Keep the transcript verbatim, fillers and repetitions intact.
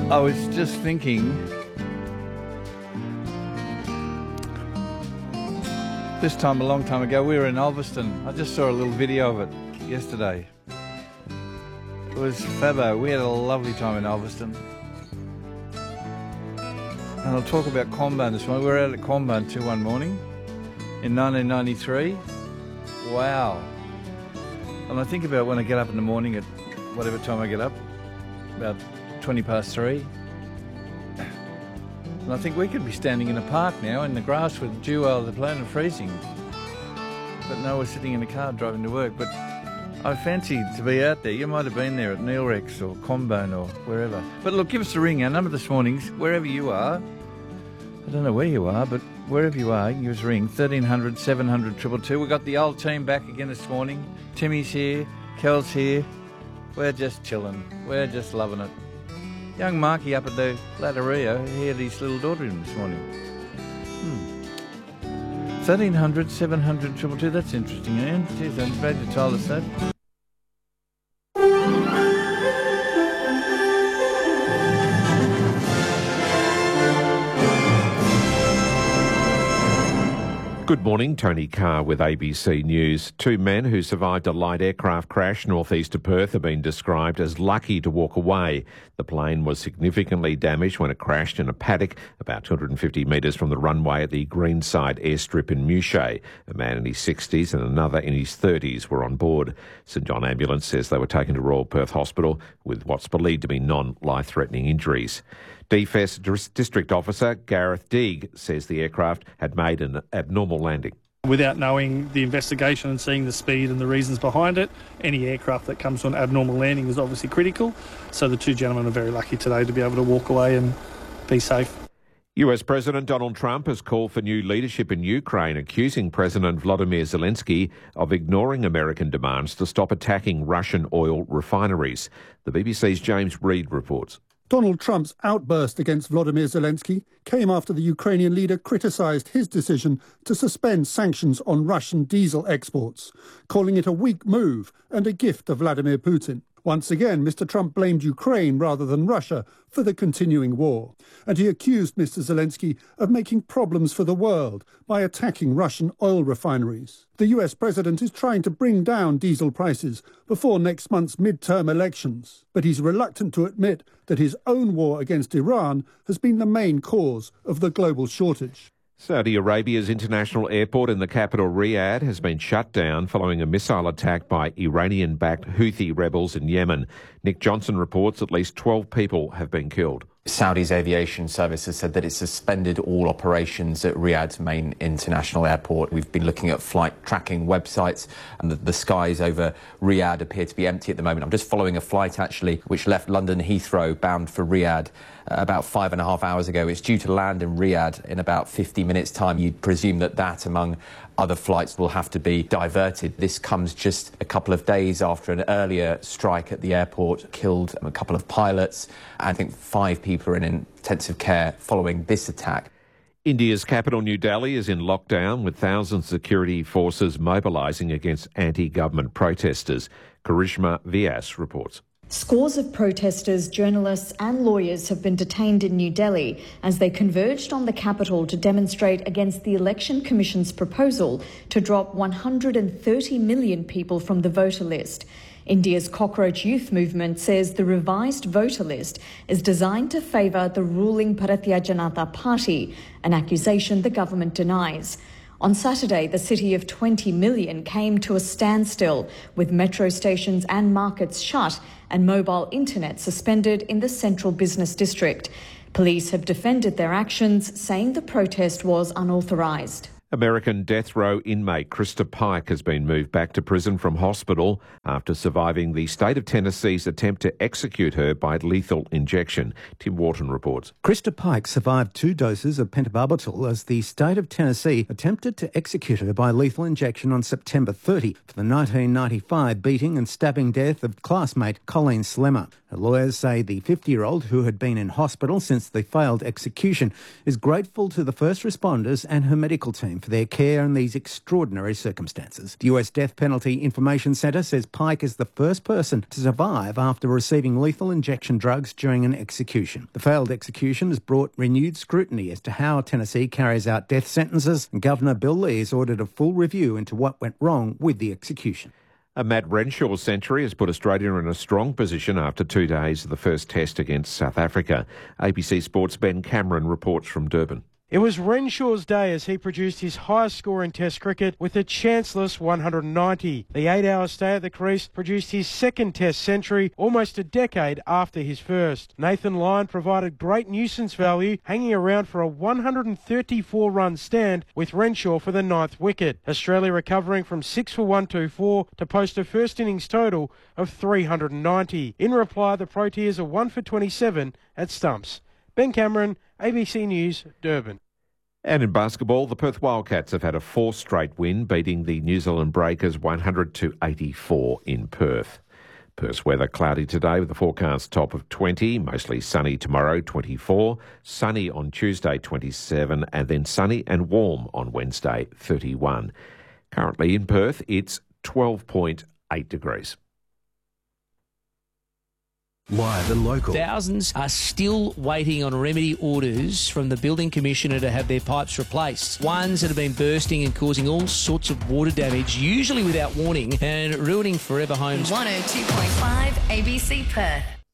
I was just thinking, this time a long time ago, we were in Ulverston. I just saw a little video of it yesterday. It was fabbo. We had a lovely time in Ulverston. And I'll talk about Quambone this morning. We were out at Quambone two one morning in nineteen ninety-three. Wow. And I think about when I get up in the morning at whatever time I get up, about twenty past three. And I think we could be standing in a park now in the grass with dew over the planet freezing. But no, we're sitting in a car driving to work. But I fancy to be out there. You might have been there at Neilrex or Quambone or wherever. But look, give us a ring. Our number this morning, wherever you are, I don't know where you are, but wherever you are, you can give us a ring, thirteen hundred, seven hundred, two two two. We've got the old team back again this morning. Timmy's here, Kel's here. We're just chilling. We're just loving it. Young Marky up at the Latteria, he had his little daughter in this morning. Hmm. thirteen hundred, seven hundred, two two two. That's interesting, Ian. Jeez, I'm glad you told us that. Good morning, Tony Carr with A B C News. Two men who survived a light aircraft crash northeast of Perth have been described as lucky to walk away. The plane was significantly damaged when it crashed in a paddock about two hundred fifty metres from the runway at the Greenside airstrip in Mouchet. A man in his sixties and another in his thirties were on board. St John Ambulance says they were taken to Royal Perth Hospital with what's believed to be non-life-threatening injuries. D F E S District Officer Gareth Deeg says the aircraft had made an abnormal landing. Without knowing the investigation and seeing the speed and the reasons behind it, any aircraft that comes to an abnormal landing is obviously critical. So the two gentlemen are very lucky today to be able to walk away and be safe. U S President Donald Trump has called for new leadership in Ukraine, accusing President Vladimir Zelensky of ignoring American demands to stop attacking Russian oil refineries. The B B C's James Reid reports. Donald Trump's outburst against Vladimir Zelensky came after the Ukrainian leader criticised his decision to suspend sanctions on Russian diesel exports, calling it a weak move and a gift to Vladimir Putin. Once again, Mister Trump blamed Ukraine rather than Russia for the continuing war, and he accused Mister Zelensky of making problems for the world by attacking Russian oil refineries. The U S president is trying to bring down diesel prices before next month's midterm elections, but he's reluctant to admit that his own war against Iran has been the main cause of the global shortage. Saudi Arabia's international airport in the capital Riyadh has been shut down following a missile attack by Iranian-backed Houthi rebels in Yemen. Nick Johnson reports at least twelve people have been killed. Saudi's aviation service has said that it suspended all operations at Riyadh's main international airport. We've been looking at flight tracking websites, and the, the skies over Riyadh appear to be empty at the moment. I'm just following a flight, actually, which left London Heathrow bound for Riyadh uh, about five and a half hours ago. It's due to land in Riyadh in about fifty minutes' time. You'd presume that that, among other flights, will have to be diverted. This comes just a couple of days after an earlier strike at the airport killed a couple of pilots. I think five people are in intensive care following this attack. India's capital, New Delhi, is in lockdown with thousands of security forces mobilising against anti-government protesters. Karishma Vyas reports. Scores of protesters, journalists and lawyers have been detained in New Delhi as they converged on the capital to demonstrate against the Election Commission's proposal to drop one hundred thirty million people from the voter list. India's Cockroach Youth Movement says the revised voter list is designed to favour the ruling Bharatiya Janata Party, an accusation the government denies. On Saturday, the city of twenty million came to a standstill, with metro stations and markets shut and mobile internet suspended in the central business district. Police have defended their actions, saying the protest was unauthorised. American death row inmate Krista Pike has been moved back to prison from hospital after surviving the state of Tennessee's attempt to execute her by lethal injection. Tim Wharton reports. Krista Pike survived two doses of pentobarbital as the state of Tennessee attempted to execute her by lethal injection on September thirtieth for the nineteen ninety-five beating and stabbing death of classmate Colleen Slemmer. Her lawyers say the fifty-year-old, who had been in hospital since the failed execution, is grateful to the first responders and her medical team team for their care in these extraordinary circumstances. The U S Death Penalty Information Centre says Pike is the first person to survive after receiving lethal injection drugs during an execution. The failed execution has brought renewed scrutiny as to how Tennessee carries out death sentences, and Governor Bill Lee has ordered a full review into what went wrong with the execution. A Matt Renshaw century has put Australia in a strong position after two days of the first test against South Africa. A B C Sports' Ben Cameron reports from Durban. It was Renshaw's day as he produced his highest score in Test cricket with a chanceless one hundred ninety. The eight-hour stay at the crease produced his second Test century almost a decade after his first. Nathan Lyon provided great nuisance value, hanging around for a one hundred thirty-four run stand with Renshaw for the ninth wicket. Australia recovering from six for one twenty-four to post a first innings total of three hundred ninety. In reply, the Proteas are one for twenty-seven at stumps. Ben Cameron, A B C News, Durban. And in basketball, the Perth Wildcats have had a fourth straight win, beating the New Zealand Breakers one hundred to eighty-four in Perth. Perth's weather cloudy today with a forecast top of twenty, mostly sunny tomorrow, twenty-four, sunny on Tuesday, twenty-seven, and then sunny and warm on Wednesday, thirty-one. Currently in Perth, it's twelve point eight degrees. Live and local. Thousands are still waiting on remedy orders from the Building Commissioner to have their pipes replaced. Ones that have been bursting and causing all sorts of water damage, usually without warning, and ruining forever homes. one oh two point five A B C Perth.